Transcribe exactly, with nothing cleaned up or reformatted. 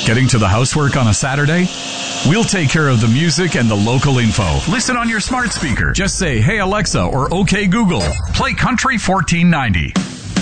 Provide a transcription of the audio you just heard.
Getting to the housework on a Saturday? We'll take care of the music and the local info. Listen on your smart speaker. Just say, "Hey Alexa," or "Okay Google, play Country fourteen ninety."